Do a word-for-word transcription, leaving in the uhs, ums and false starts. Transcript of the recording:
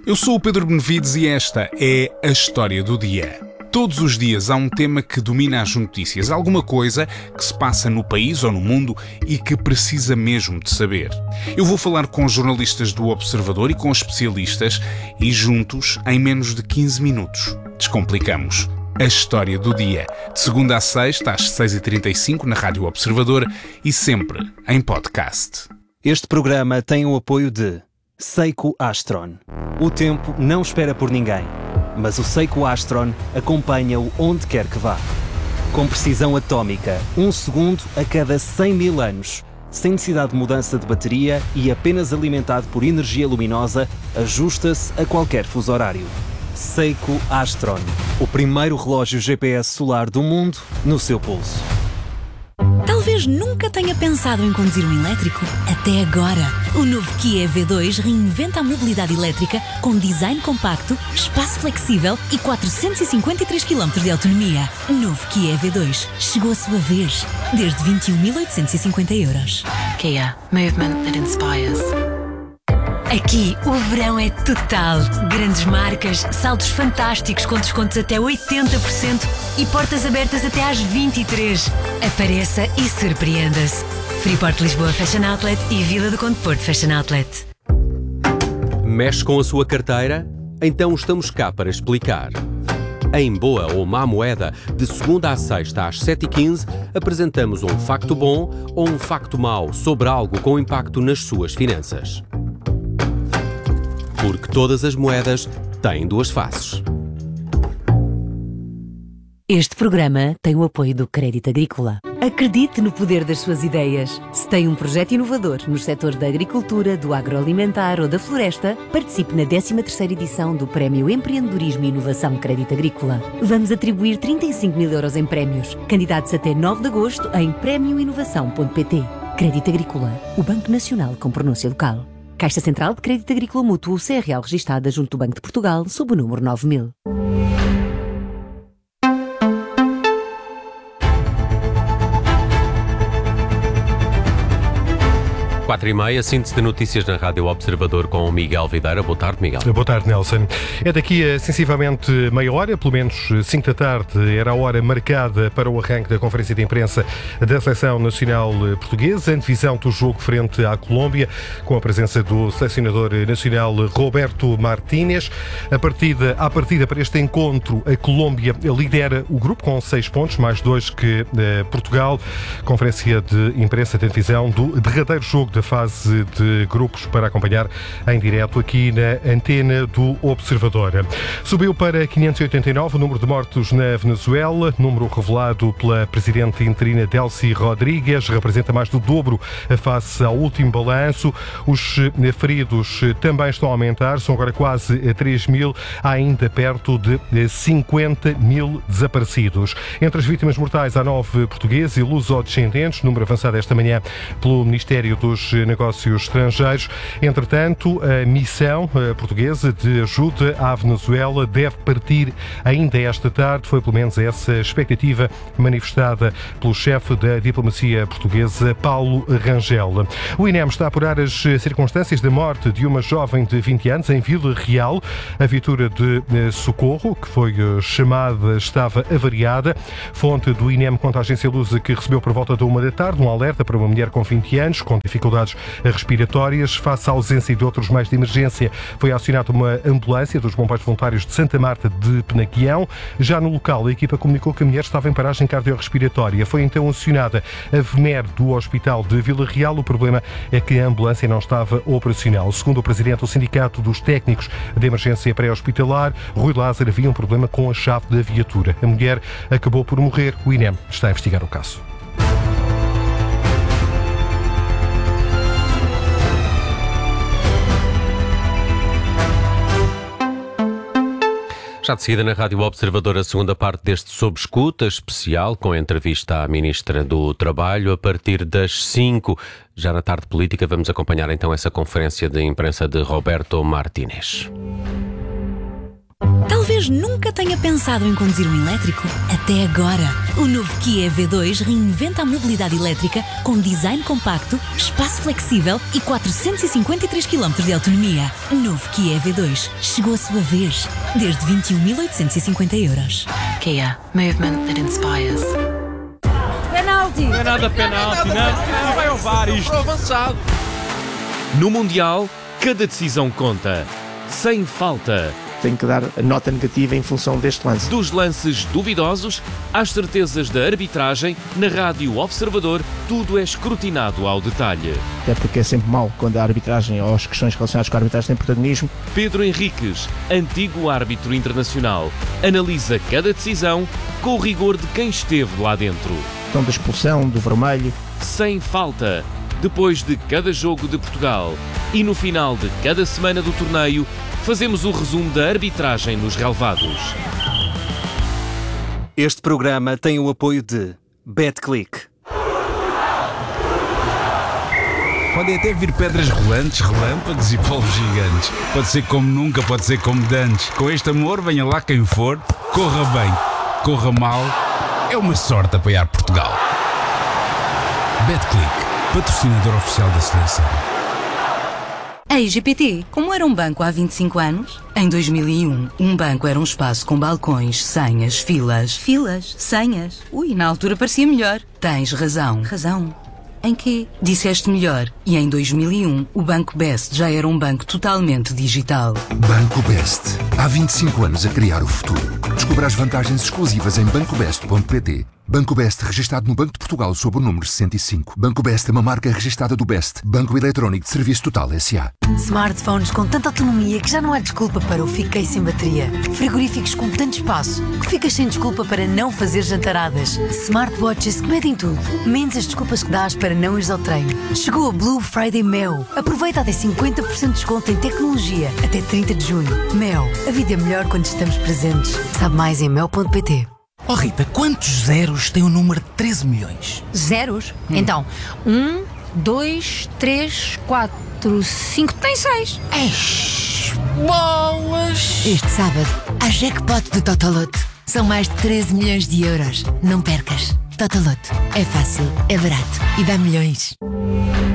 Eu sou o Pedro Benevides e esta é a História do Dia. Todos os dias há um tema que domina as notícias, alguma coisa que se passa no país ou no mundo e que precisa mesmo de saber. Eu vou falar com jornalistas do Observador e com especialistas e juntos, em menos de quinze minutos, descomplicamos a História do Dia. De segunda a sexta, às seis e trinta e cinco, na Rádio Observador e sempre em podcast. Este programa tem o apoio de Seiko Astron. O tempo não espera por ninguém, mas o Seiko Astron acompanha-o onde quer que vá. Com precisão atómica, um segundo a cada cem mil anos, sem necessidade de mudança de bateria e apenas alimentado por energia luminosa, ajusta-se a qualquer fuso horário. Seiko Astron, o primeiro relógio G P S solar do mundo no seu pulso. Talvez nunca tenha pensado em conduzir um elétrico. Até agora. O novo Kia E V dois reinventa a mobilidade elétrica com design compacto, espaço flexível e quatrocentos e cinquenta e três quilómetros de autonomia. Novo Kia E V dois. Chegou a sua vez. Desde vinte e um mil oitocentos e cinquenta euros. Kia. Movement that inspires. Aqui o verão é total. Grandes marcas, saldos fantásticos com descontos até oitenta por cento e portas abertas até às vinte e três. Apareça e surpreenda-se. Freeport Lisboa Fashion Outlet e Vila do Conde Porto Fashion Outlet. Mexe com a sua carteira? Então estamos cá para explicar. Em Boa ou Má Moeda, de segunda à sexta às sete e quinze, apresentamos um facto bom ou um facto mau sobre algo com impacto nas suas finanças. Porque todas as moedas têm duas faces. Este programa tem o apoio do Crédito Agrícola. Acredite no poder das suas ideias. Se tem um projeto inovador nos setores da agricultura, do agroalimentar ou da floresta, participe na décima terceira edição do Prémio Empreendedorismo e Inovação Crédito Agrícola. Vamos atribuir trinta e cinco mil euros em prémios. Candidatos até nove de agosto em prémio inovação ponto pt. Crédito Agrícola, o Banco Nacional com pronúncia local. Caixa Central de Crédito Agrícola Mútuo C R L registada junto do Banco de Portugal sob o número nove mil. quatro e meia, síntese de notícias na Rádio Observador com o Miguel Videira. Boa tarde, Miguel. Boa tarde, Nelson. É daqui a sensivelmente meia hora, pelo menos cinco da tarde, era a hora marcada para o arranque da conferência de imprensa da Seleção Nacional Portuguesa, antevisão do jogo frente à Colômbia, com a presença do selecionador nacional Roberto Martínez. A partida, à partida para este encontro, a Colômbia lidera o grupo com seis pontos, mais dois que eh, Portugal. Conferência de imprensa de antevisão do derradeiro jogo da fase de grupos para acompanhar em direto aqui na antena do Observador. Subiu para quinhentos e oitenta e nove o número de mortos na Venezuela, número revelado pela presidente interina Delcy Rodrigues, representa mais do dobro face ao último balanço. Os feridos também estão a aumentar, são agora quase três mil, há ainda perto de cinquenta mil desaparecidos. Entre as vítimas mortais há nove portugueses e luso-descendentes, número avançado esta manhã pelo Ministério dos Negócios Estrangeiros. Entretanto, a missão portuguesa de ajuda à Venezuela deve partir ainda esta tarde. Foi pelo menos essa expectativa manifestada pelo chefe da diplomacia portuguesa, Paulo Rangel. O I N E M está a apurar as circunstâncias da morte de uma jovem de vinte anos em Vila Real. A viatura de socorro, que foi chamada, estava avariada. Fonte do I N E M conta à agência Lusa que recebeu por volta da uma da tarde um alerta para uma mulher com vinte anos, com dificuldades respiratórias. Face à ausência de outros meios de emergência, foi acionada uma ambulância dos bombeiros voluntários de Santa Marta de Penaquião. Já no local, a equipa comunicou que a mulher estava em paragem cardiorrespiratória. Foi então acionada a V M E R do Hospital de Vila Real. O problema é que a ambulância não estava operacional. Segundo o presidente do Sindicato dos Técnicos de Emergência Pré-Hospitalar, Rui Lázaro, havia um problema com a chave da viatura. A mulher acabou por morrer. O I N E M está a investigar o caso. Já de seguida na Rádio Observador, a segunda parte deste Sob Escuta especial, com a entrevista à Ministra do Trabalho, a partir das cinco. Já na tarde política vamos acompanhar então essa conferência de imprensa de Roberto Martínez. Talvez Talvez nunca tenha pensado em conduzir um elétrico. Até agora. O novo Kia E V dois reinventa a mobilidade elétrica com design compacto, espaço flexível e quatrocentos e cinquenta e três quilómetros de autonomia. Novo Kia E V dois. Chegou a sua vez. Desde vinte e um mil oitocentos e cinquenta euros. Kia, movement that inspires. Penalti! Não é nada penalti, não. Não vai ao V A R isto. Avançado. No Mundial, cada decisão conta. Sem falta. Tem que dar a nota negativa em função deste lance. Dos lances duvidosos às certezas da arbitragem, na Rádio Observador, tudo é escrutinado ao detalhe. Até porque é sempre mau quando a arbitragem ou as questões relacionadas com a arbitragem têm protagonismo. Pedro Henriques, antigo árbitro internacional, analisa cada decisão com o rigor de quem esteve lá dentro. Então, da expulsão, do vermelho. Sem falta. Depois de cada jogo de Portugal e no final de cada semana do torneio, fazemos o resumo da arbitragem nos relevados. Este programa tem o apoio de BetClick. Podem até vir pedras rolantes, relâmpagos e polvos gigantes. Pode ser como nunca, pode ser como dantes. Com este amor, venha lá quem for, corra bem, corra mal. É uma sorte apoiar Portugal. BetClick, patrocinador oficial da seleção. A I G P T, como era um banco há vinte e cinco anos? Em dois mil e um, um banco era um espaço com balcões, senhas, filas. Filas? Senhas? Ui, na altura parecia melhor. Tens razão. Razão? Em quê? Disseste melhor. E em dois mil e um, o Banco Best já era um banco totalmente digital. Banco Best. Há vinte e cinco anos a criar o futuro. Descubra as vantagens exclusivas em banco best ponto pt. Banco Best, registado no Banco de Portugal sob o número sessenta e cinco. Banco Best é uma marca registada do Best, Banco Eletrónico de Serviço Total S A Smartphones com tanta autonomia que já não há desculpa para o fiquei sem bateria. Frigoríficos com tanto espaço que ficas sem desculpa para não fazer jantaradas. Smartwatches que medem tudo, menos as desculpas que dás para não ires ao treino. Chegou a Blue Friday Mel. Aproveita até cinquenta por cento de desconto em tecnologia até trinta de junho. Mel, a vida é melhor quando estamos presentes. Sabe mais em mel ponto pt. Oh Rita, quantos zeros tem o número de treze milhões? Zeros? Hum. Então, um, dois, três, quatro, cinco, tem seis. Eish, bolas! Este sábado, há jackpot do Totoloto. São mais de treze milhões de euros. Não percas. Totoloto. É fácil, é barato e dá milhões.